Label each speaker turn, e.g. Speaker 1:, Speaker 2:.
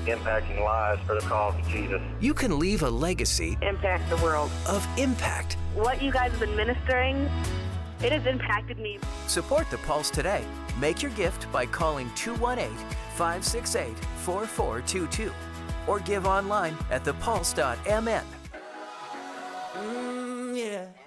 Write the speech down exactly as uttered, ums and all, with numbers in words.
Speaker 1: impacting lives for the cause of Jesus.
Speaker 2: You can leave a legacy
Speaker 3: Impact the world.
Speaker 2: of impact.
Speaker 3: What you guys have been ministering, it has impacted me.
Speaker 2: Support the Pulse today. Make your gift by calling two one eight, five six eight, four four two two or give online at the pulse dot m n.
Speaker 4: Mm, yeah.